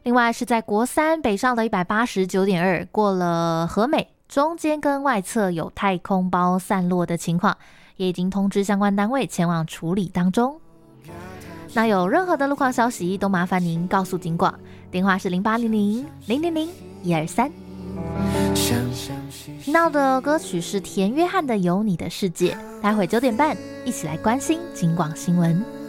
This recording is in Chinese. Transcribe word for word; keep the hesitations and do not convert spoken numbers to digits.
另外是在国三北上的 一百八十九点二 过了和美，中间跟外侧有太空包散落的情况，也已经通知相关单位前往处理当中。那有任何的路况消息都麻烦您告诉警广，电话是零八零零零零零一二三。听到的歌曲是田约翰的《有你的世界》，待会九点半一起来关心警广新闻。